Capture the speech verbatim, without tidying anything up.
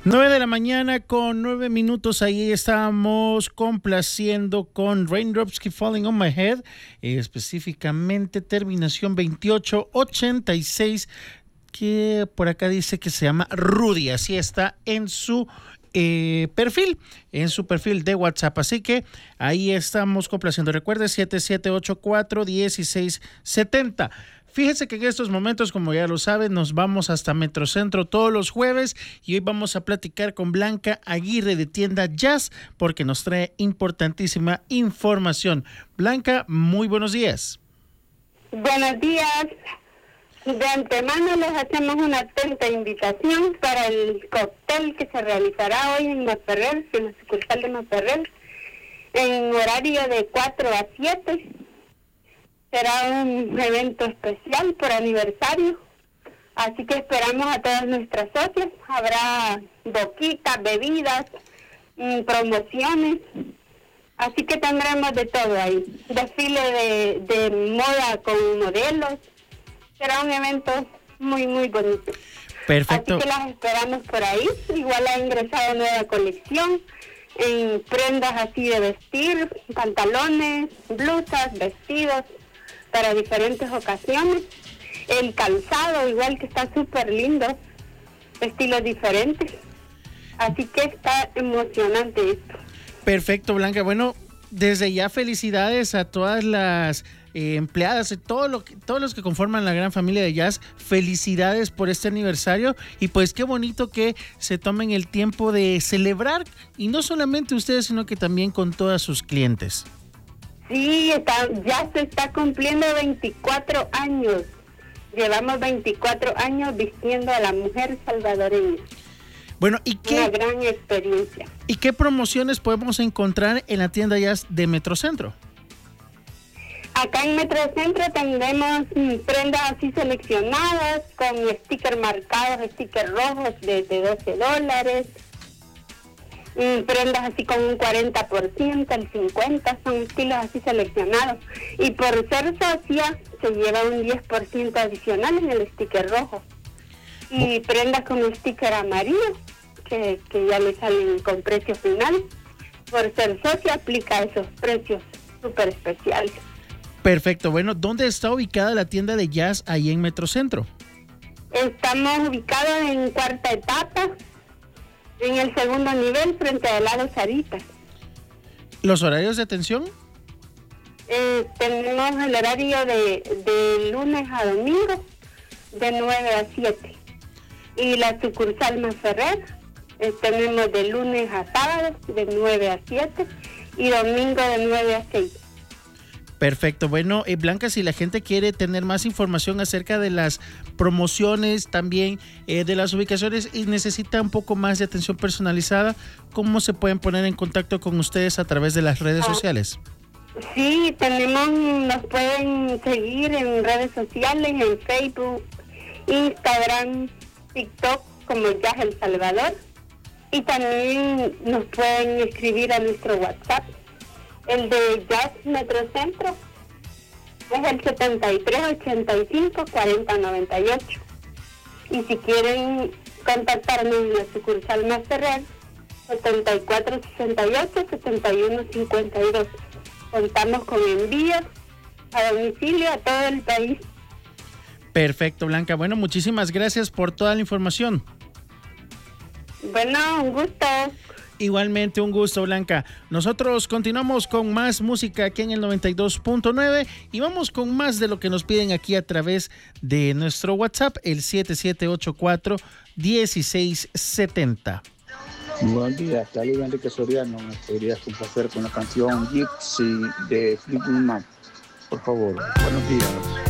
nueve de la mañana con nueve minutos, ahí estamos complaciendo con Raindrops Keep Falling on My Head, eh, específicamente terminación veintiocho ochenta y seis, que por acá dice que se llama Rudy, así está en su eh, perfil, en su perfil de WhatsApp, así que ahí estamos complaciendo. Recuerde siete siete ocho cuatro uno seis siete cero. Fíjese que en estos momentos, como ya lo saben, nos vamos hasta Metrocentro todos los jueves y hoy vamos a platicar con Blanca Aguirre de Tienda Jazz porque nos trae importantísima información. Blanca, muy buenos días. Buenos días. De antemano les hacemos una atenta invitación para el cóctel que se realizará hoy en Maferrer, en la sucursal de Maferrer, en horario de cuatro a siete. Será un evento especial por aniversario, así que esperamos a todas nuestras socias. Habrá boquitas, bebidas, mmm, promociones, así que tendremos de todo ahí. Desfile de, de moda con modelos. Será un evento muy, muy bonito. Perfecto. Así que las esperamos por ahí. Igual ha ingresado nueva colección en prendas así de vestir, pantalones, blusas, vestidos para diferentes ocasiones. El calzado igual que está súper lindo, estilos diferentes. Así que está emocionante esto. Perfecto, Blanca. Bueno, desde ya felicidades a todas las eh, empleadas y todo lo que, todos los que conforman la gran familia de Jazz. Felicidades por este aniversario y pues qué bonito que se tomen el tiempo de celebrar, y no solamente ustedes, sino que también con todas sus clientes. Sí, está, ya se está cumpliendo veinticuatro años. Llevamos veinticuatro años vistiendo a la mujer salvadoreña. Bueno, ¿y qué, una gran experiencia. ¿Y qué promociones podemos encontrar en la tienda Jazz de Metrocentro? Acá en Metrocentro tendremos mm, prendas así seleccionadas con stickers marcados, stickers rojos de, de doce dólares. Prendas así con un cuarenta por ciento, el cincuenta por ciento, son estilos así seleccionados. Y por ser socia, se lleva un diez por ciento adicional en el sticker rojo. Y prendas con un sticker amarillo, que, que ya le salen con precio final. Por ser socia, aplica esos precios súper especiales. Perfecto. Bueno, ¿dónde está ubicada la tienda de Jazz ahí en Metrocentro? Estamos ubicados en Cuarta Etapa, en el segundo nivel, frente al lado Sarita. ¿Los horarios de atención? Eh, tenemos el horario de, de lunes a domingo, de nueve a siete. Y la sucursal Maferrer, eh, tenemos de lunes a sábado, de nueve a siete, y domingo de nueve a seis. Perfecto. Bueno, eh, Blanca, si la gente quiere tener más información acerca de las promociones, también eh, de las ubicaciones, y necesita un poco más de atención personalizada, ¿cómo se pueden poner en contacto con ustedes a través de las redes ah, sociales? Sí, tenemos, nos pueden seguir en redes sociales, en Facebook, Instagram, TikTok, como Jazz El Salvador, y también nos pueden escribir a nuestro WhatsApp. El de Jazz Metrocentro es el setenta y tres ochenta y cinco cuarenta noventa y ocho. Y si quieren contactarnos en la sucursal Maferrer, setenta y cuatro sesenta y ocho setenta y uno cincuenta y dos. Contamos con envíos a domicilio a todo el país. Perfecto, Blanca. Bueno, muchísimas gracias por toda la información. Bueno, un gusto. Igualmente, un gusto, Blanca. Nosotros continuamos con más música aquí en el noventa y dos punto nueve y vamos con más de lo que nos piden aquí a través de nuestro WhatsApp, el siete siete ocho cuatro uno seis siete cero. Buen día, está Luis Enrique Soriano. Me podrías complacer con la canción Gypsy de Fleetwood Mac, por favor. Buenos días.